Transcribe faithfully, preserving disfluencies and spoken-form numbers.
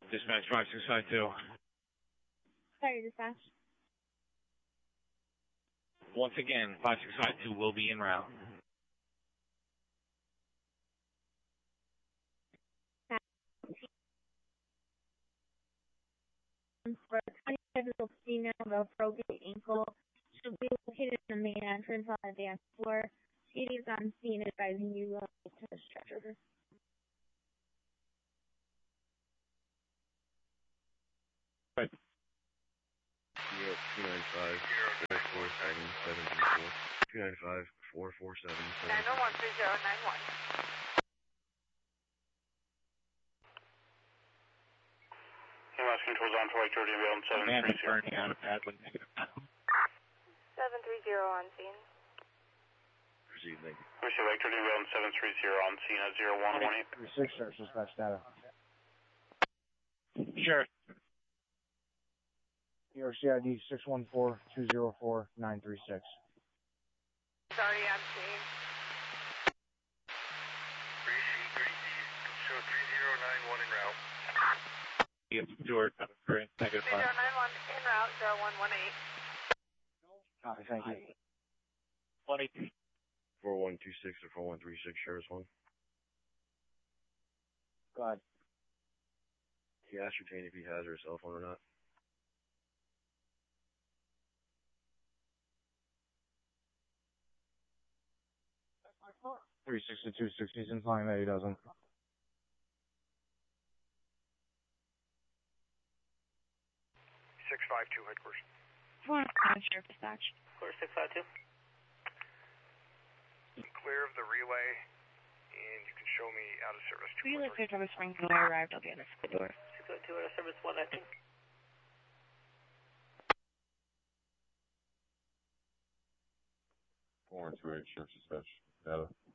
Dispatch five six five two. Sorry, dispatch. Once again, five six five two will be en route. For a twenty-five-year-old female with a broken ankle, she'll be located in the main entrance on the dance floor. She is on scene advising you uh, to the stretcher. Right. two nine five, four four seven, seven three four. two nine five, four four seven, seven three four. nine one three zero nine one. E M S controls on for Lake Georgia Avail seven three zero. Burning out of Padley, negative. seven three zero on scene. Proceed, thank you. We see Lake Georgia Avail seven three zero on scene at zero one one eight. Six search dispatch data. Sure. New York C I D six one four two zero four nine three six. Sorry, on scene. three C three D, show three zero nine one en route. Yes, Stuart, correct, negative three five. zero nine one en route, zero one one eight. Copy, thank you. twenty. four one two six or four one three six, Sheriff's one. Go ahead. Can you ascertain if he has her cell phone or not? three sixty-two sixty, he's implying that he doesn't. six five two, headquarters. One Sheriff dispatch. Clear six five two. Clear of the relay, and you can show me out of service. Relay clear Thomas Springs. When I arrived, I'll be on the door. six five two out of service one nineteen. four one two eight, Sheriff's dispatch. Data.